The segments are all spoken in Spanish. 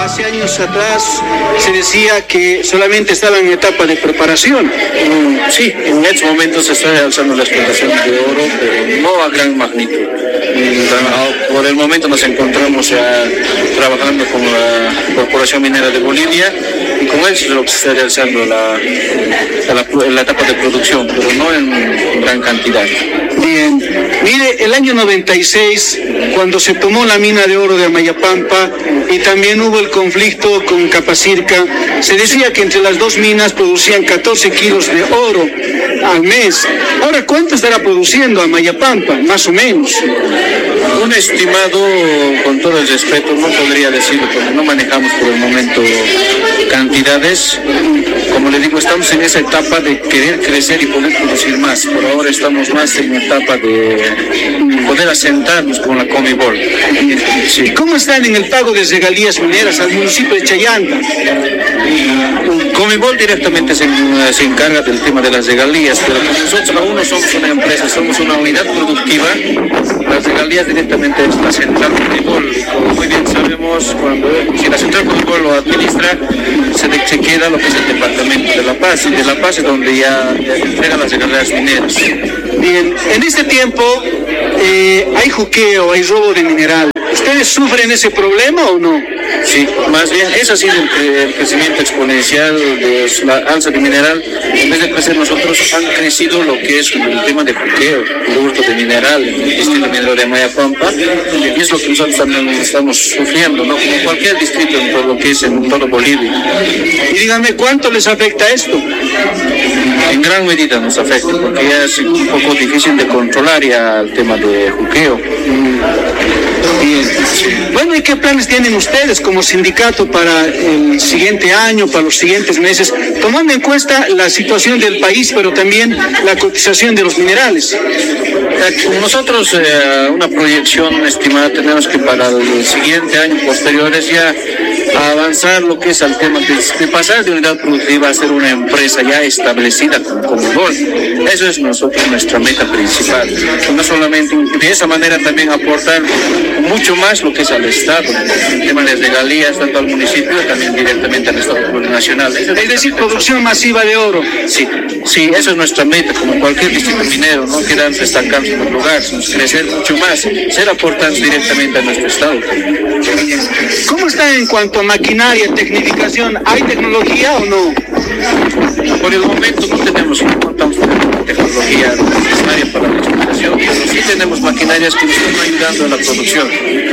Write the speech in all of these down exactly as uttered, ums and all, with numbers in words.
hace años atrás se decía que solamente estaban en etapa de preparación. Mm, sí, en estos momentos se está realizando la explotación de oro, pero no a gran magnitud. Mm, por el momento nos encontramos ya trabajando con la Corporación Minera de Bolivia y con eso es lo que se está realizando la, la, la etapa de producción, pero no en gran cantidad. Bien, mire, el año noventa y seis, cuando se tomó la mina de oro de Amayapampa y también hubo el conflicto con Capacirca, se decía que entre las dos minas producían catorce kilos de oro al mes. Ahora, ¿cuánto estará produciendo Amayapampa, más o menos? Un estimado, con todo el respeto, no podría decirlo porque no manejamos por el momento cantidades. Como le digo, estamos en esa etapa de querer crecer y poder producir más. Por ahora estamos más en la etapa de poder asentarnos con la Comibol. Sí. ¿Cómo están en el pago de regalías mineras al municipio de Chayanta? Comibol directamente se, se encarga del tema de las regalías, pero nosotros aún no somos una empresa, somos una unidad productiva. Las regalías directamente es la central Comibol. Como muy bien sabemos, cuando si la central Comibol lo administra, se, se queda lo que es el departamento de La Paz, y de La Paz es donde ya, ya entregan las regalías mineras. Bien, en este tiempo eh, hay juqueo, hay robo de mineral. ¿Ustedes sufren ese problema o no? Sí, más bien eso ha sido el, el crecimiento exponencial de la alza de mineral. En vez de crecer nosotros, han crecido lo que es el tema de juqueo, el hurto de mineral, el distrito minero de Amayapampa, y es lo que nosotros también estamos sufriendo, ¿no? Como cualquier distrito en todo lo que es en todo Bolivia. Y díganme, ¿cuánto les afecta esto? En gran medida nos afecta, porque ya es un poco difícil de controlar ya el tema de juqueo. Bien. Bueno, ¿y qué planes tienen ustedes como sindicato para el siguiente año, para los siguientes meses, tomando en cuenta la situación del país, pero también la cotización de los minerales? Nosotros eh, una proyección estimada tenemos que para el siguiente año posteriores ya avanzar lo que es el tema de, de pasar de unidad productiva a ser una empresa ya establecida como Comibol. Eso es nosotros nuestra meta principal. No solamente de esa manera también aportar mucho más lo que es al Estado, el tema de regalías tanto al municipio también directamente al Estado plurinacional. Es decir, producción masiva de oro. Sí, sí, eso es nuestra meta, como cualquier distrito minero, no quedarnos estancados en un lugar, sino crecer mucho más, ser aportantes directamente a nuestro Estado. ¿Cómo está en cuanto a maquinaria, tecnificación? ¿Hay tecnología o no? Por el momento no tenemos, no contamos con tecnología necesaria para la explotación, pero sí tenemos maquinarias que nos están ayudando en la producción.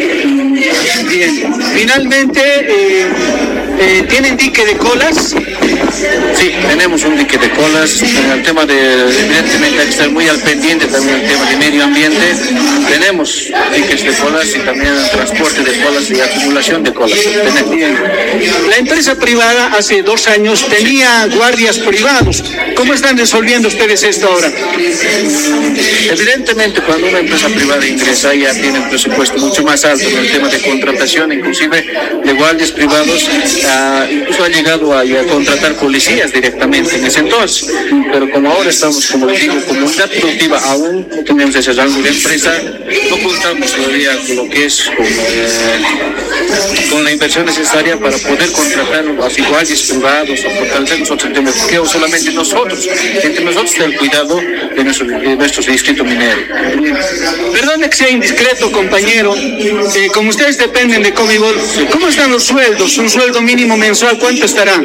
Bien, finalmente, eh, eh, ¿tienen dique de colas? Sí, tenemos un dique de colas. En el tema de, evidentemente hay que estar muy al pendiente también el tema de medio ambiente. Tenemos diques de colas y también el transporte de colas y acumulación de colas. Bien. La empresa privada hace dos años tenía guardias privados. ¿Cómo están resolviendo ustedes esto ahora? Evidentemente, cuando una empresa privada ingresa ya tiene un presupuesto mucho más alto en el tema de contratación, inclusive de guardias privados, uh, incluso ha llegado a, a contratar policías directamente en ese entonces, pero como ahora estamos, como digo, como unidad productiva, aún no tenemos ese rango de empresa, no contamos todavía con lo que es con, eh, con la inversión necesaria para poder contratar a los guardias privados o fortalecer nosotros el tema de juqueo, solamente nosotros, entre nosotros del cuidado de nuestro, de nuestro distrito minero. Perdone que sea indiscreto, compañero, eh, como ustedes dependen de Comibol, ¿cómo están los sueldos? ¿Un sueldo mínimo mensual cuánto estará?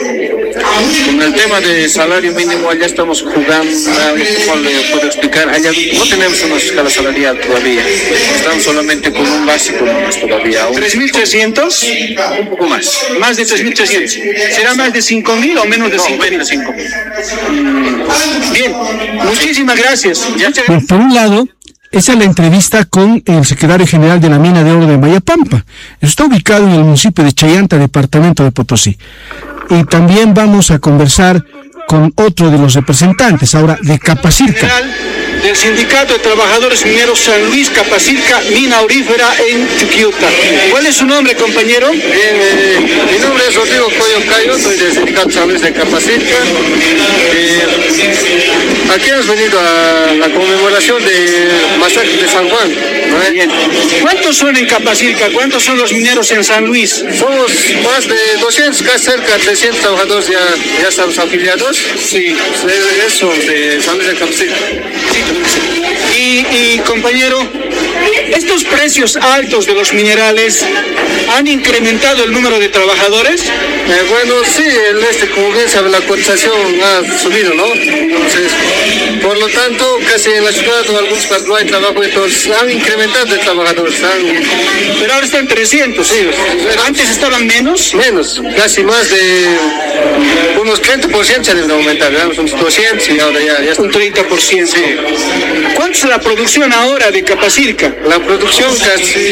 Con el tema de salario mínimo, allá estamos jugando, ¿cómo le puedo explicar? Allá no tenemos una escala salarial todavía, estamos solamente con un básico nomás todavía. ¿tres mil trescientos? Un poco más. ¿Más de tres mil trescientos? ¿Será más de cinco mil o menos de cinco mil? No, cinco mil. Bien, muchísimas gracias. Pues, por un lado, esa es la entrevista con el secretario general de la mina de oro de Amayapampa. Está ubicado en el municipio de Chayanta, departamento de Potosí. Y también vamos a conversar con otro de los representantes, ahora de Capacirca. del Sindicato de Trabajadores Mineros San Luis Capacirca, mina aurífera en Chuquiuta. ¿Cuál es su nombre, compañero? Bien, eh, mi nombre es Rodrigo Coyo Cayo, soy del Sindicato San Luis de Capacirca. Eh, aquí hemos venido a la conmemoración de masacre de San Juan, ¿no? Bien. ¿Cuántos son en Capacirca? ¿Cuántos son los mineros en San Luis? Somos más de doscientos, casi cerca de trescientos trabajadores ya, ya estamos afiliados. Sí. Eso, de San Luis de Capacirca. Y, y compañero, ¿estos precios altos de los minerales han incrementado el número de trabajadores? Eh, bueno, sí, el este, como bien sabe, la cotización ha subido, ¿no? Entonces, por lo tanto, casi en la ciudad o algunos partes no hay trabajo, entonces han incrementado de trabajadores. Han... Pero ahora están trescientos, sí. ¿Antes estaban menos? Menos, casi más de unos treinta por ciento se deben aumentar, digamos, unos doscientos y ahora ya, ya está. Un treinta por ciento. Sí. ¿Cuánto es la producción ahora de Capacirca? La producción casi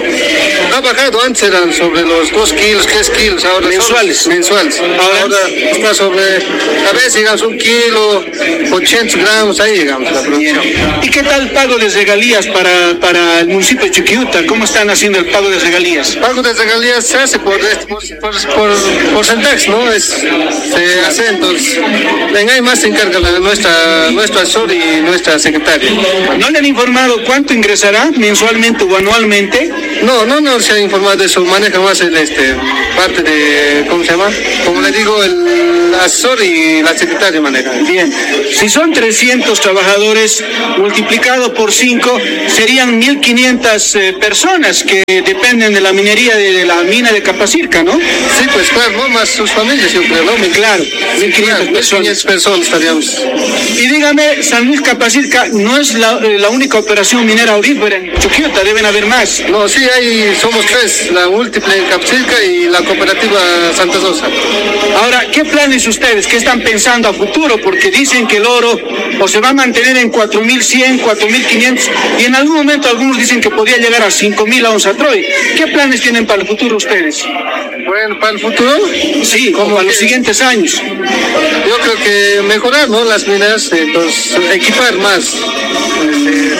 ha bajado, antes eran sobre los dos kilos, tres kilos, ahora mensuales. Mensuales. Ahora, ahora está sobre, a veces digamos un kilo, ochenta gramos, ahí digamos la producción. ¿Y qué tal el pago de regalías para, para el municipio de Chuquiuta? ¿Cómo están haciendo el pago de regalías? El pago de regalías se hace por, por, por, por porcentaje, ¿no? Es, se hace, entonces, en ahí más se encarga la, nuestra, nuestro asesor y nuestra secretaria. ¿No le han informado cuánto ingresará mensualmente o anualmente? No, no, no se ha informado de eso, maneja más el, este, parte de, ¿cómo se llama? Como le digo, el asesor y la secretaria maneja. Bien, si son trescientos trabajadores multiplicado por cinco, serían mil quinientas eh, personas que dependen de la minería de, de la mina de Capacirca, ¿no? Sí, pues claro, ¿no? Más sus familias, yo creo, ¿no? Claro, mil quinientas claro, personas. personas estaríamos. Y dígame, San Luis Capacirca no es la, la única operación minera aurífera en Chuquiuta, deben haber más. No, sí, hay, somos tres, la múltiple en Capacirca y la cooperativa Santa Rosa. Ahora, ¿qué planes ustedes? ¿Qué están pensando a futuro? Porque dicen que el oro o se va a mantener en cuatro mil cien, cuatro mil quinientos y en algún momento algunos dicen que podría llegar a cinco mil a onza Troy. ¿Qué planes tienen para el futuro ustedes? Bueno, para el futuro, sí, como para los siguientes años. Yo creo que mejorar, ¿no? Las minas, entonces equipar más. Este,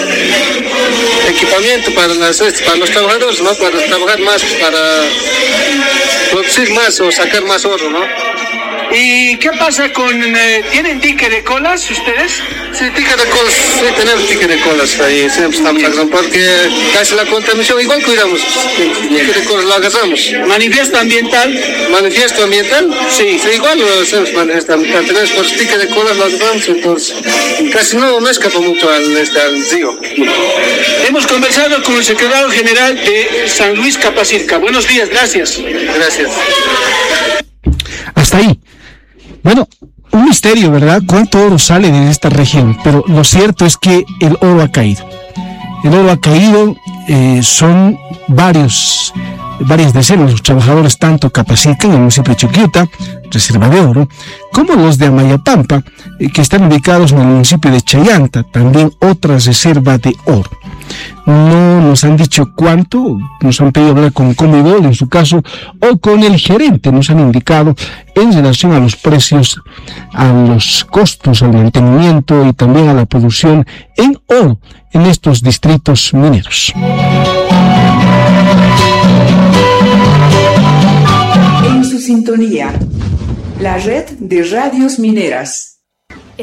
equipamiento para, las, para los trabajadores, ¿no? Para trabajar más, para producir más o sacar más oro, ¿no? ¿Y qué pasa con... Eh, ¿tienen dique de colas ustedes? Sí, dique de colas, sí tenemos dique de colas ahí, siempre estamos agarrando, porque casi la contaminación, igual cuidamos, dique de colas lo agarramos. ¿Manifiesto ambiental? ¿Manifiesto ambiental? Sí. Sí, igual lo hacemos manifiesto ambiental, tenemos por dique de colas lo agarramos, entonces casi no, no escapa mucho al, este, al río. Hemos conversado con el secretario general de San Luis Capacirca. Buenos días, gracias. Gracias. Hasta ahí. Bueno, un misterio, ¿verdad? ¿Cuánto oro sale de esta región? Pero lo cierto es que el oro ha caído. El oro ha caído, eh, son varios, varias decenas los trabajadores, tanto Capacirca en el municipio de Chuquiuta, reserva de oro, como los de Amayapampa, eh, que están ubicados en el municipio de Chayanta, también otra reserva de oro. No nos han dicho cuánto, nos han pedido hablar con Comibol en su caso, o con el gerente, nos han indicado en relación a los precios, a los costos, al mantenimiento y también a la producción en oro en estos distritos mineros. En su sintonía, la red de radios mineras.